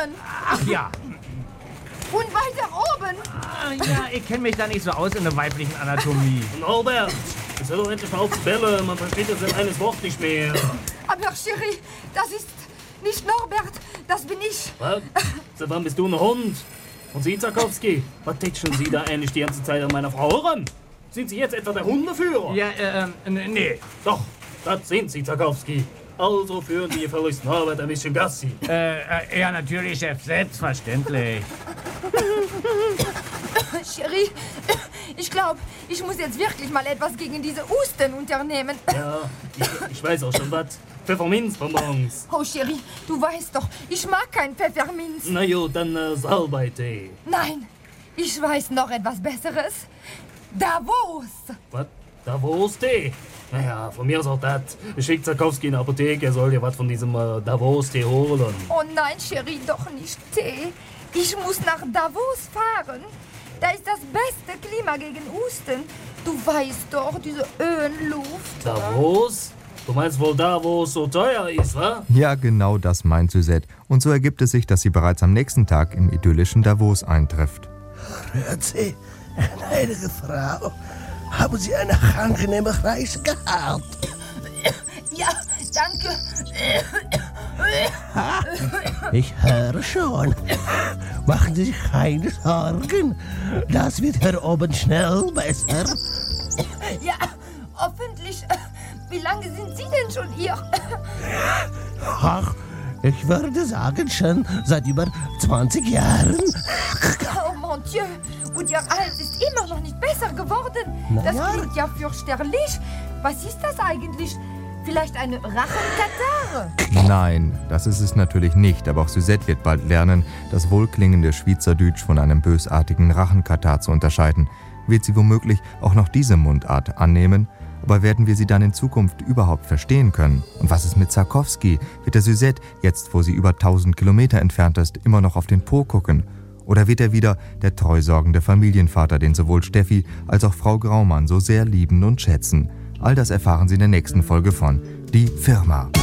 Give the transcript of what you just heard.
unten. Ach ja. Und weiter oben. Ja, ich kenne mich da nicht so aus in der weiblichen Anatomie. Norbert, jetzt hör doch endlich mal auf zu bellen. Man versteht das in eines Wort nicht mehr. Aber Chérie, das ist nicht Norbert, das bin ich. Was? Seit wann bist du ein Hund? Und Sie, Zakowski, was tätscheln Sie da eigentlich die ganze Zeit an meiner Frau ran? Sind Sie jetzt etwa der Hundeführer? Ja, nee. Doch, das sind Sie, Zakowski. Also führen Sie gefälligst Norbert ein bisschen Gassi. Ja, natürlich, Chef, selbstverständlich. Chérie, ich glaube, ich muss jetzt wirklich mal etwas gegen diese Husten unternehmen. Ja, ich weiß auch schon was. Pfefferminzbonbons. Oh, Chérie, du weißt doch, ich mag kein Pfefferminz. Na jo, dann Salbeitee. Nein, ich weiß noch etwas Besseres. Davos. Was? Davos-Tee? Naja, von mir ist auch das. Schickt Zakowski in die Apotheke, er soll dir was von diesem Davos-Tee holen. Oh nein, Chérie, doch nicht Tee. Ich muss nach Davos fahren. Da ist das beste Klima gegen Husten. Du weißt doch, diese Höhenluft. Davos? Du meinst wohl da, wo es so teuer ist, wa? Ja, genau das meint Suzette. Und so ergibt es sich, dass sie bereits am nächsten Tag im idyllischen Davos eintrifft. Hört Sie, gnädige Frau, haben Sie eine angenehme Reise gehabt? Ja, danke. Ich höre schon. Machen Sie sich keine Sorgen. Das wird hier oben schnell besser. Ja, hoffentlich. Wie lange sind Sie denn schon hier? Ach, ich würde sagen, schon seit über 20 Jahren. Oh mon Dieu. Und Ihr Hals ist immer noch nicht besser geworden. Das ja. klingt ja fürchterlich. Was ist das eigentlich? Vielleicht eine Rachenkatarre? Nein, das ist es natürlich nicht, aber auch Suzette wird bald lernen, das wohlklingende Schweizerdeutsch von einem bösartigen Rachenkatar zu unterscheiden. Wird sie womöglich auch noch diese Mundart annehmen? Aber werden wir sie dann in Zukunft überhaupt verstehen können? Und was ist mit Zakowski? Wird der Suzette, jetzt wo sie über 1000 Kilometer entfernt ist, immer noch auf den Po gucken? Oder wird er wieder der treusorgende Familienvater, den sowohl Steffi als auch Frau Graumann so sehr lieben und schätzen? All das erfahren Sie in der nächsten Folge von Die Firma.